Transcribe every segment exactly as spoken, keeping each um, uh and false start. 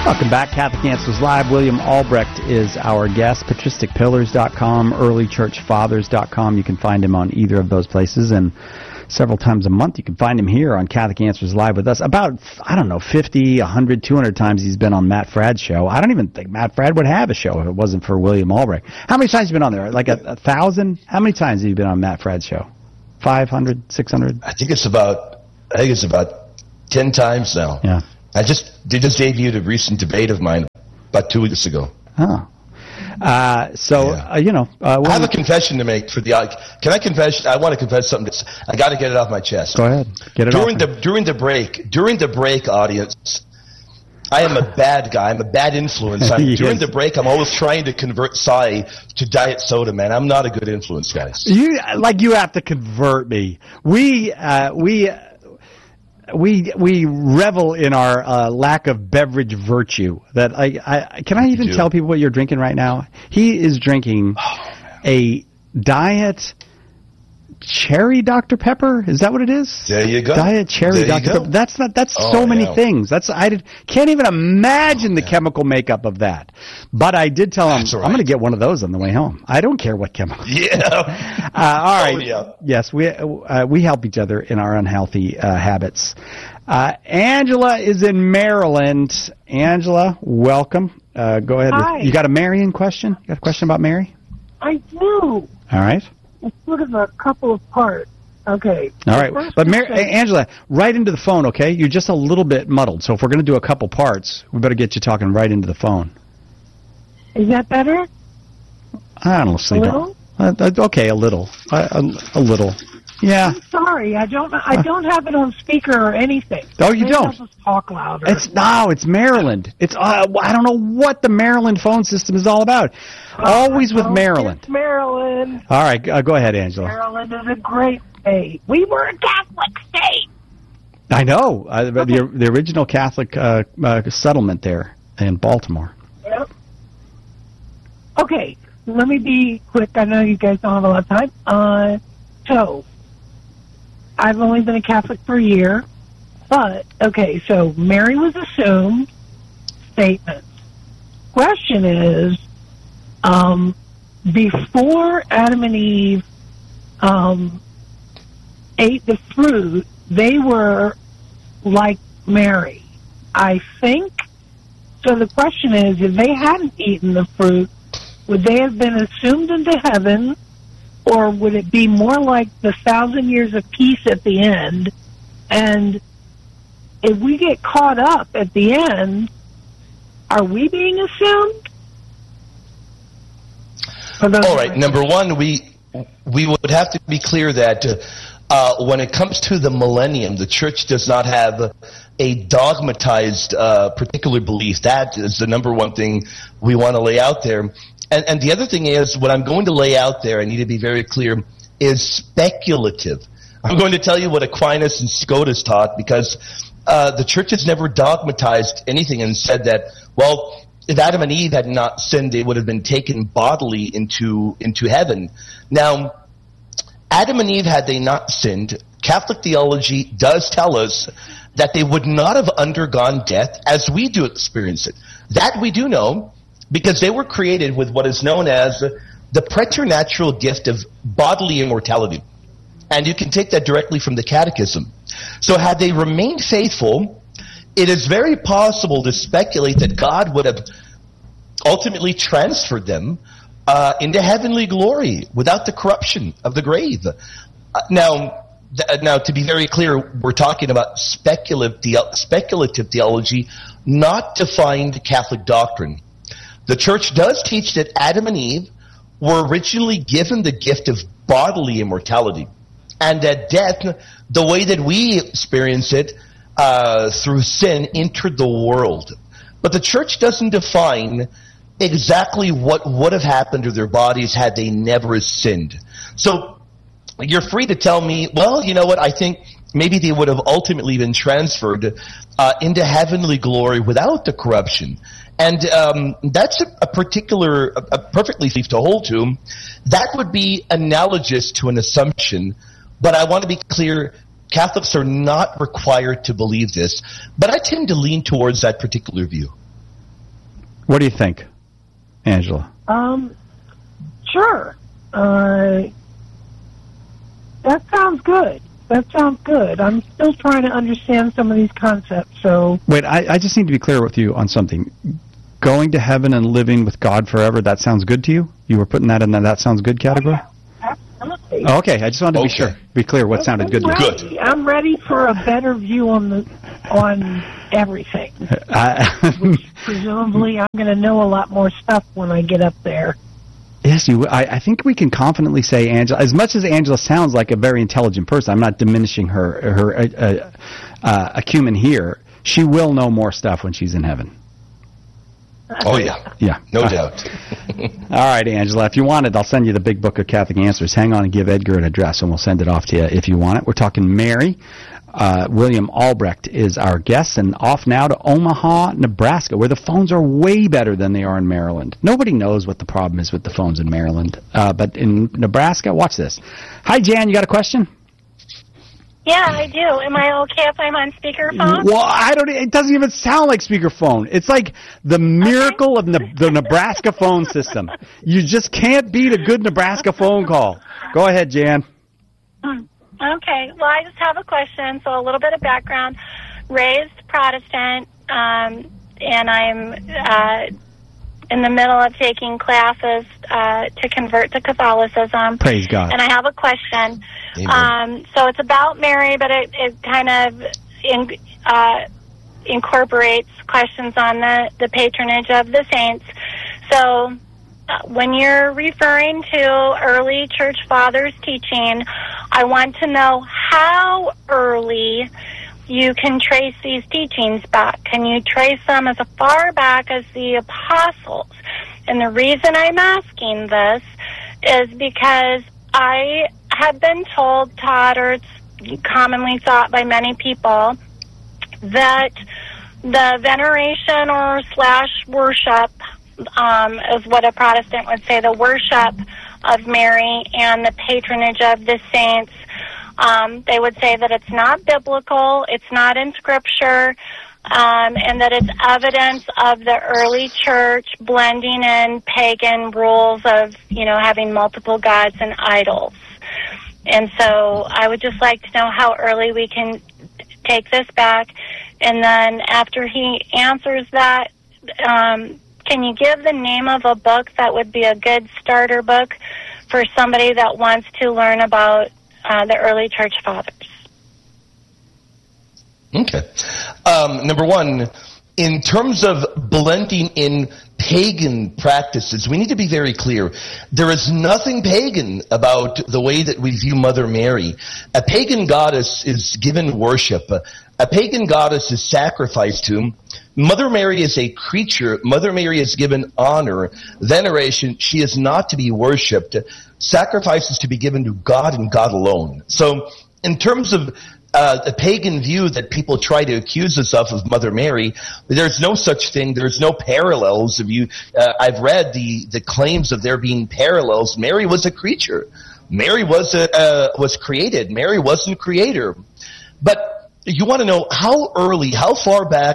Welcome back. Catholic Answers Live. William Albrecht is our guest. patristic pillars dot com, early church fathers dot com. You can find him on either of those places. And several times a month you can find him here on Catholic Answers Live with us. About, I don't know, fifty, one hundred, two hundred times he's been on Matt Fradd's show. I don't even think Matt Fradd would have a show if it wasn't for William Albrecht. How many times have you been on there? Like a, a thousand? How many times have you been on Matt Fradd's show? five hundred, six hundred? I think it's about, I think it's about ten times now. Yeah. I just they just debuted a recent debate of mine about two weeks ago. Oh. Uh, so, Yeah. uh, you know. Uh, I have a confession to make for the. Can I confess? I want to confess something. I got to get it off my chest. Go ahead. Get it during off. the during the break. During the break, audience, I am a bad guy. I'm a bad influence. I'm, Yes. During the break, I'm always trying to convert Sai to diet soda. Man, I'm not a good influence, guys. You like you have to convert me. We uh, we we we revel in our uh, lack of beverage virtue. That I, I can I even do. tell people what you're drinking right now? He is drinking a diet cherry Doctor Pepper. Is that what it is? There you go. Diet cherry There you Doctor go. Pepper. That's not. That's Oh, so many yeah. things. That's I did, can't even imagine the chemical makeup of that. But I did tell him That's all I'm going to right. get one of those on the way home. I don't care what chemical. Yeah. Uh, all right. Oh, yeah. Yes, we uh, we help each other in our unhealthy uh, habits. Uh, Angela is in Maryland. Angela, welcome. Uh, go ahead. Hi. You got a Marian question? You got a question about Mary? I do. All right. It's sort of a couple of parts. Okay. All The right. first But Mary, question- Angela, right into the phone, okay? You're just a little bit muddled. So if we're going to do a couple parts, we better get you talking right into the phone. Is that better? I don't know. Sleep. little? Uh, uh, okay, a little. Uh, a, a little. Yeah. I'm sorry. I don't. I don't have it on speaker or anything. Oh, you Maybe don't? I'll just talk louder. It's no, it's Maryland. It's uh, I don't know what the Maryland phone system is all about. Always with Oh, Maryland. it's Maryland. All right, uh, go ahead, Angela. Maryland is a great state. We were a Catholic state. I know uh, the the original Catholic uh, uh, settlement there in Baltimore. Yep. Okay. Let me be quick. I know you guys don't have a lot of time. Uh, so, I've only been a Catholic for a year, but, okay, so Mary was assumed, statement. Question is, um, before Adam and Eve um, ate the fruit, they were like Mary, I think. So the question is, if they hadn't eaten the fruit, would they have been assumed into heaven, or would it be more like the thousand years of peace at the end? And if we get caught up at the end, are we being assumed? For those All of right. us- Number one, we we would have to be clear that uh, when it comes to the millennium, the church does not have a dogmatized uh, particular belief. That is the number one thing we want to lay out there. And, and the other thing is, what I'm going to lay out there, I need to be very clear, is speculative. I'm going to tell you what Aquinas and Scotus taught, because uh, the church has never dogmatized anything and said that, well, if Adam and Eve had not sinned, they would have been taken bodily into into heaven. Now, Adam and Eve, had they not sinned, Catholic theology does tell us that they would not have undergone death as we do experience it. That we do know, because they were created with what is known as the preternatural gift of bodily immortality. And you can take that directly from the Catechism. So had they remained faithful, it is very possible to speculate that God would have ultimately transferred them uh, into heavenly glory without the corruption of the grave. Uh, now, th- now, to be very clear, we're talking about speculative, the- speculative theology, not defined Catholic doctrine. The church does teach that Adam and Eve were originally given the gift of bodily immortality, and that death, the way that we experience it uh, through sin, entered the world. But the church doesn't define exactly what would have happened to their bodies had they never sinned. So you're free to tell me, well, you know what, I think maybe they would have ultimately been transferred uh, into heavenly glory without the corruption. And um, that's a, a particular, a, a perfectly safe to hold to. That would be analogous to an assumption, but I want to be clear, Catholics are not required to believe this, but I tend to lean towards that particular view. What do you think, Angela? Um, sure. Uh, that sounds good. That sounds good. I'm still trying to understand some of these concepts, so... Wait, I, I just need to be clear with you on something. Going to heaven and living with God forever, that sounds good to you? You were putting that in the that sounds good category? Absolutely. Oh, okay, I just wanted to Okay. be sure, be clear what sounded I'm good to you. ready. Good. I'm ready for a better view on the on everything. Uh, Which presumably I'm going to know a lot more stuff when I get up there. yes, you. I, I think we can confidently say, Angela, as much as Angela sounds like a very intelligent person, I'm not diminishing her, her uh, uh, uh, acumen here. She will know more stuff when she's in heaven. Oh, yeah. Yeah. No Uh, doubt. All right, Angela. If you want it, I'll send you the big book of Catholic Answers. Hang on and give Edgar an address, and we'll send it off to you if you want it. We're talking Mary. Uh, William Albrecht is our guest, and off now to Omaha, Nebraska, where the phones are way better than they are in Maryland. Nobody knows what the problem is with the phones in Maryland, uh, but in Nebraska, watch this. Hi, Jan. You got a question? Yeah, I do. Am I okay if I'm on speakerphone? Well, I don't. It doesn't even sound like speakerphone. It's like the miracle of ne- the Nebraska phone system. You just can't beat a good Nebraska phone call. Go ahead, Jan. Okay. Well, I just have a question. So a little bit of background. Raised Protestant, um, and I'm uh, in the middle of taking classes uh, to convert to Catholicism. Praise God. And I have a question. Amen. Um, so it's about Mary, but it, it kind of in, uh, incorporates questions on the, the patronage of the saints. So uh, when you're referring to early church fathers' teaching, I want to know how early you can trace these teachings back. Can you trace them as far back as the apostles? And the reason I'm asking this is because I have been told, taught, or it's commonly thought by many people that the veneration or slash worship um, is what a Protestant would say, the worship of Mary and the patronage of the saints. Um, they would say that it's not biblical, it's not in Scripture, um, and that it's evidence of the early church blending in pagan rules of, you know, having multiple gods and idols. And so I would just like to know how early we can take this back. And then after he answers that, um, can you give the name of a book that would be a good starter book for somebody that wants to learn about uh, the early church fathers? Okay. Um, number one, in terms of blending in pagan practices, we need to be very clear. There is nothing pagan about the way that we view Mother Mary. A pagan goddess is given worship. A pagan goddess is sacrificed to. Mother Mary is a creature. Mother Mary is given honor, veneration. She is not to be worshipped. Sacrifice is to be given to God and God alone. So in terms of Uh, the pagan view that people try to accuse us of of Mother Mary, there's no such thing. There's no parallels. If you, uh, I've read the, the claims of there being parallels. Mary was a creature. Mary was a, uh, was created. Mary wasn't creator. But you want to know how early, how far back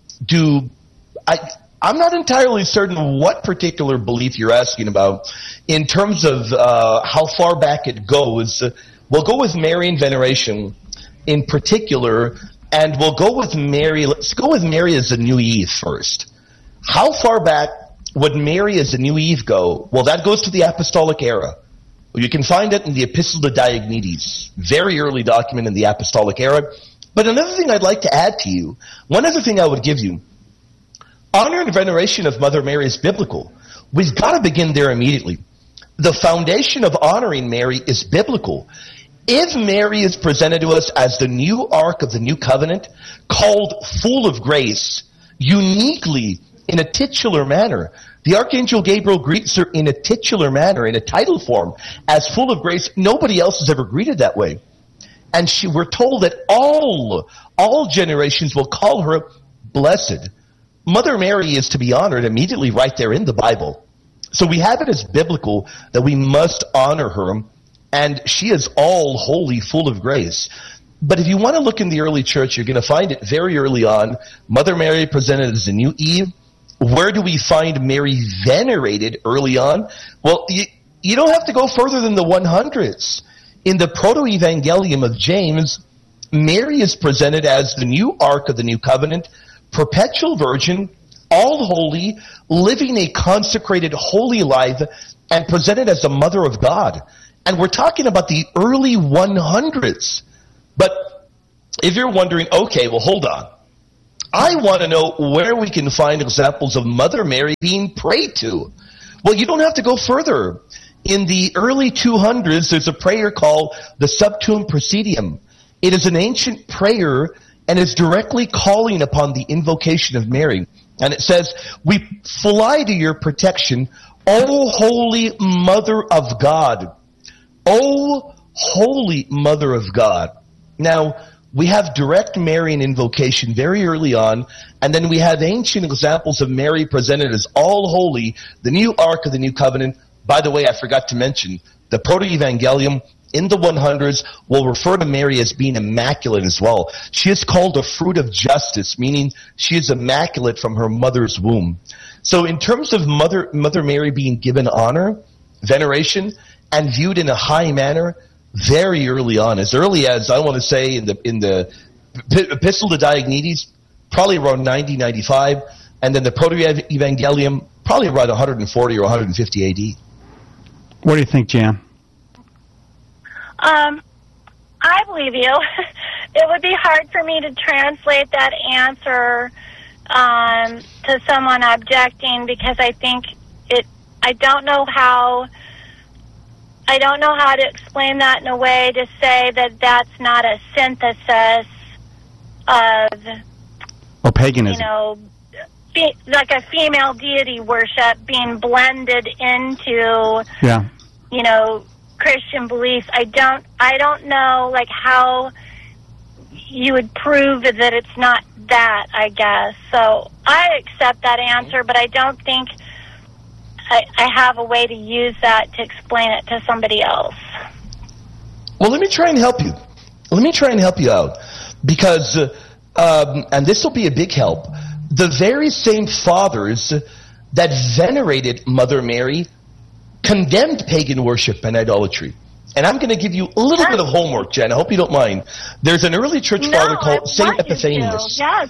do I? I'm not entirely certain what particular belief you're asking about in terms of uh, how far back it goes. We'll go with Marian veneration in particular, and we'll go with Mary. Let's go with Mary as a New Eve first. How far back would Mary as a New Eve go? Well, that goes to the Apostolic era. Well, you can find it in the Epistle to Diognetus, very early document in the Apostolic era. But another thing I'd like to add to you, one other thing I would give you, honor and veneration of Mother Mary is biblical. We've got to begin there immediately. The foundation of honoring Mary is biblical. If Mary is presented to us as the new ark of the new covenant, called full of grace, uniquely in a titular manner, the Archangel Gabriel greets her in a titular manner, in a title form, as full of grace. Nobody else has ever greeted that way. And she, we're told that all, all generations will call her blessed. Mother Mary is to be honored immediately right there in the Bible. So we have it as biblical that we must honor her. And she is all holy, full of grace. But if you want to look in the early church, you're going to find it very early on. Mother Mary presented as a new Eve, where do we find Mary venerated early on? Well, you, you don't have to go further than the one hundreds. In the Proto-Evangelium of James, Mary is presented as the new Ark of the New Covenant, perpetual virgin, all holy, living a consecrated holy life, and presented as the mother of God. And we're talking about the early one hundreds. But if you're wondering, okay, well, hold on. I want to know where we can find examples of Mother Mary being prayed to. Well, you don't have to go further. In the early two hundreds, there's a prayer called the Subtuum Praesidium. It is an ancient prayer and is directly calling upon the invocation of Mary. And it says, we fly to your protection, O Holy Mother of God. O Holy Mother of God. Now, we have direct Marian invocation very early on, and then we have ancient examples of Mary presented as all holy, the new Ark of the New Covenant. By the way, I forgot to mention, the Proto-Evangelium in the one hundreds will refer to Mary as being immaculate as well. She is called a fruit of justice, meaning she is immaculate from her mother's womb. So in terms of Mother, Mother Mary being given honor, veneration, and viewed in a high manner, very early on, as early as, I want to say, in the in the Epistle to Diognetus, probably around ninety, ninety-five, and then the Proto-Evangelium, probably around one hundred forty or one hundred fifty A D. What do you think, Jan? Um, I believe you. It would be hard for me to translate that answer um, to someone objecting, because I think it. I don't know how. I don't know how to explain that in a way to say that that's not a synthesis of, or paganism. You know, fe- like a female deity worship being blended into, yeah. you know, Christian beliefs. I don't. I don't know, like, how you would prove that it's not that, I guess. So I accept that answer, but I don't think I, I have a way to use that to explain it to somebody else. Well, let me try and help you. Let me try and help you out. Because, uh, um, and this will be a big help, the very same fathers that venerated Mother Mary condemned pagan worship and idolatry. And I'm going to give you a little yes. bit of homework, Jen. I hope you don't mind. There's an early church no, father called I Saint Epiphanius. Yes.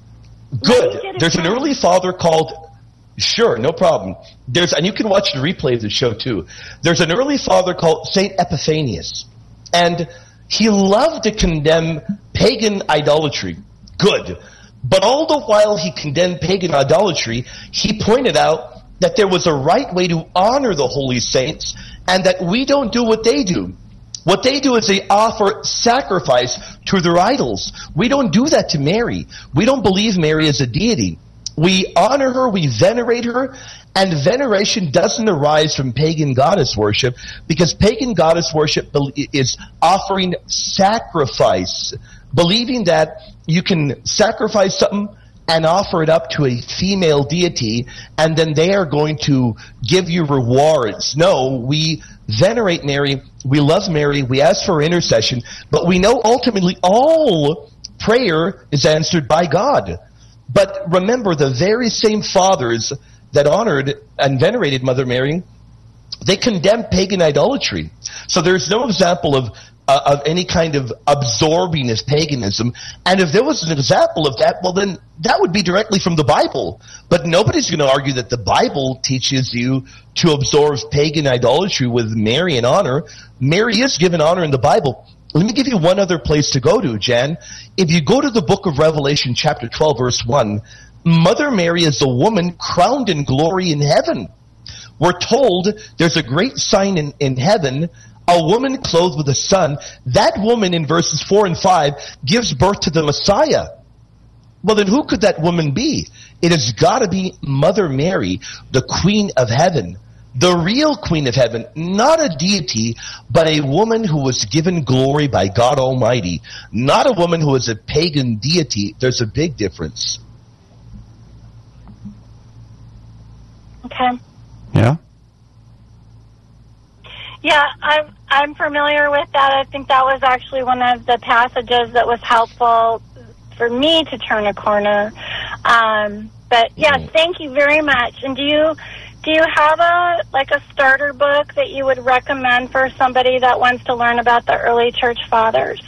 Good. There's an early father called... Sure, no problem. There's, and you can watch the replay of the show too. There's an early father called Saint Epiphanius. And he loved to condemn pagan idolatry. Good. But all the while he condemned pagan idolatry, he pointed out that there was a right way to honor the holy saints, and that we don't do what they do. What they do is they offer sacrifice to their idols. We don't do that to Mary. We don't believe Mary is a deity. We honor her, we venerate her, and veneration doesn't arise from pagan goddess worship, because pagan goddess worship is offering sacrifice, believing that you can sacrifice something and offer it up to a female deity, and then they are going to give you rewards. No, we venerate Mary, we love Mary, we ask for intercession, but we know ultimately all prayer is answered by God. But remember, the very same fathers that honored and venerated Mother Mary, they condemned pagan idolatry. So there's no example of uh, of any kind of absorbing of paganism. And if there was an example of that, well, then that would be directly from the Bible. But nobody's going to argue that the Bible teaches you to absorb pagan idolatry with Marian honor. Mary is given honor in the Bible. Let me give you one other place to go to, Jan. If you go to the book of Revelation, chapter twelve, verse one, Mother Mary is a woman crowned in glory in heaven. We're told there's a great sign in, in heaven, a woman clothed with the sun. That woman in verses four and five gives birth to the Messiah. Well, then who could that woman be? It has got to be Mother Mary, the Queen of Heaven. The real Queen of Heaven, not a deity, but a woman who was given glory by God Almighty. Not a woman who is a pagan deity. There's a big difference. Okay. Yeah? Yeah, I'm, I'm familiar with that. I think that was actually one of the passages that was helpful for me to turn a corner. Um, But yes, thank you very much. And do you do you have a like a starter book that you would recommend for somebody that wants to learn about the early church fathers?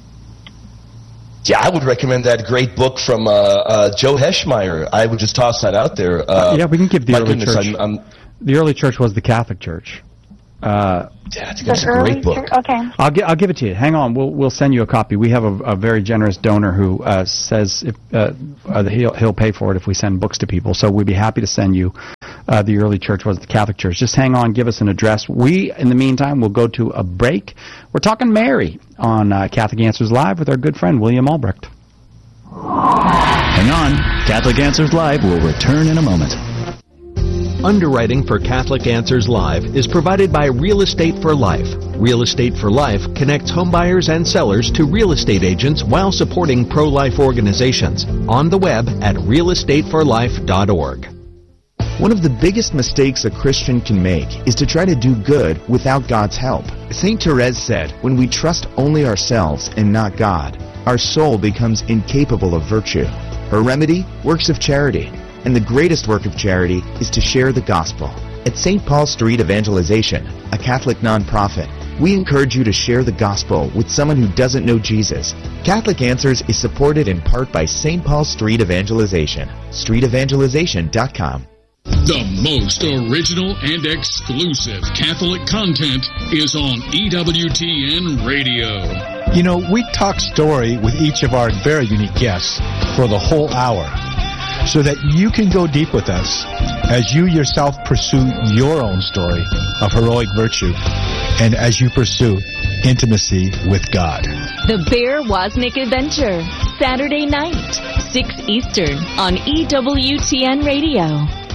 Yeah, I would recommend that great book from uh, uh, Joe Heschmeyer. I would just toss that out there. Uh, yeah, we can give the early goodness, church. I'm, I'm, the early church was the Catholic Church. Uh, yeah, I think that's a great book. Church? Okay. I'll gi- I'll give it to you. Hang on, we'll we'll send you a copy. We have a, a very generous donor who uh, says if uh, uh, he'll he'll pay for it if we send books to people. So we'd be happy to send you. Uh, the early church was the Catholic Church. Just hang on, give us an address. We, in the meantime, will go to a break. We're talking Mary on uh, Catholic Answers Live with our good friend William Albrecht. Hang on, Catholic Answers Live will return in a moment. Underwriting for Catholic Answers Live is provided by Real Estate for Life. Real Estate for Life connects homebuyers and sellers to real estate agents while supporting pro-life organizations. On the web at real estate for life dot org. One of the biggest mistakes a Christian can make is to try to do good without God's help. Saint Therese said, when we trust only ourselves and not God, our soul becomes incapable of virtue. Her remedy? Works of charity. And the greatest work of charity is to share the gospel. At Saint Paul Street Evangelization, a Catholic nonprofit, we encourage you to share the gospel with someone who doesn't know Jesus. Catholic Answers is supported in part by Saint Paul Street Evangelization. street evangelization dot com. The most original and exclusive Catholic content is on E W T N Radio. You know, we talk story with each of our very unique guests for the whole hour so that you can go deep with us as you yourself pursue your own story of heroic virtue and as you pursue intimacy with God. The Bear Wozniak Adventure, Saturday night, six Eastern on E W T N Radio.